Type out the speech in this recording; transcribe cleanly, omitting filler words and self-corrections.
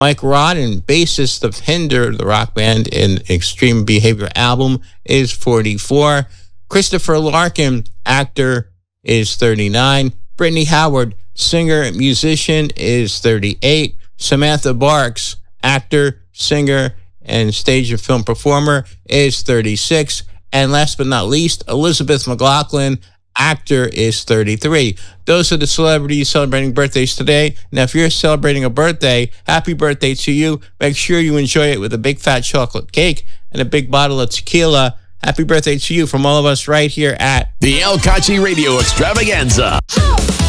Mike Rodden, bassist of Hinder, the rock band, and Extreme Behavior album, is 44. Christopher Larkin, actor, is 39. Brittany Howard, singer and musician, is 38. Samantha Barks, actor, singer, and stage and film performer, is 36. And last but not least, Elizabeth McLaughlin, actor, is 33. Those are the celebrities celebrating birthdays today. Now, if you're celebrating a birthday, happy birthday to you. Make sure you enjoy it with a big fat chocolate cake and a big bottle of tequila. Happy birthday to you from all of us right here at the El Kachi Radio Extravaganza.